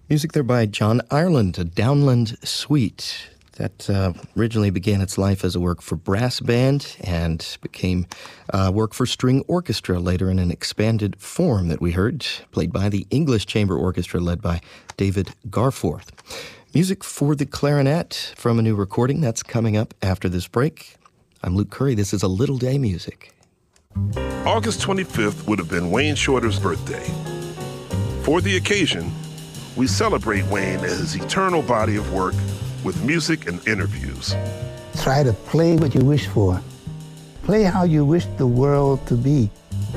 Music there by John Ireland, a Downland Suite that originally began its life as a work for brass band and became work for string orchestra later in an expanded form that we heard, played by the English Chamber Orchestra led by David Garforth. Music for the clarinet from a new recording that's coming up after this break. I'm Luke Curry. This is A Little Day Music. August 25th would have been Wayne Shorter's birthday. For the occasion, we celebrate Wayne and his eternal body of work with music and interviews. Try to play what you wish for. Play how you wish the world to be.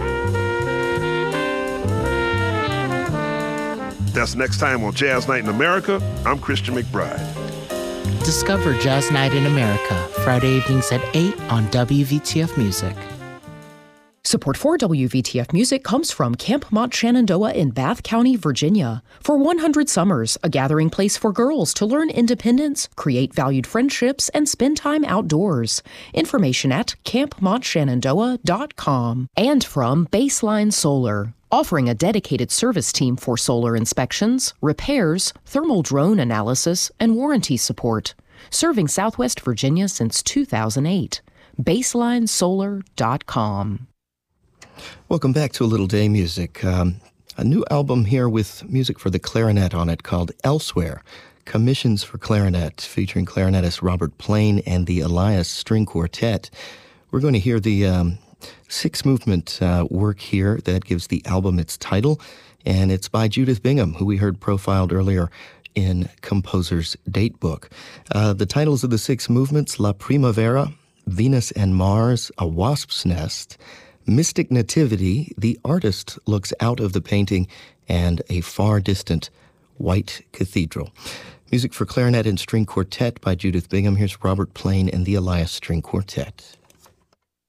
That's next time on Jazz Night in America. I'm Christian McBride. Discover Jazz Night in America, Friday evenings at 8 on WVTF Music. Support for WVTF Music comes from Camp Mont Shenandoah in Bath County, Virginia. For 100 summers, a gathering place for girls to learn independence, create valued friendships, and spend time outdoors. Information at campmontshenandoah.com. And from Baseline Solar, offering a dedicated service team for solar inspections, repairs, thermal drone analysis, and warranty support. Serving Southwest Virginia since 2008. BaselineSolar.com. Welcome back to A Little Day Music. A new album here with music for the clarinet on it called Elsewhere, Commissions for Clarinet, featuring clarinetist Robert Plain and the Elias String Quartet. We're going to hear the six-movement work here that gives the album its title, and it's by Judith Bingham, who we heard profiled earlier in Composer's Datebook. The titles of the six movements: La Primavera, Venus and Mars, A Wasp's Nest, Mystic Nativity, The Artist Looks Out of the Painting, and A Far Distant White Cathedral. Music for clarinet and string quartet by Judith Bingham. Here's Robert Plain and the Elias String Quartet.